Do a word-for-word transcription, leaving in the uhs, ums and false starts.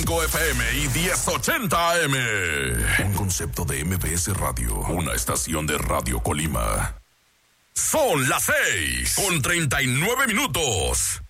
cinco F M y diez ochenta A M. Un concepto de M B S Radio, una estación de Radio Colima. Son las seis con treinta y nueve minutos.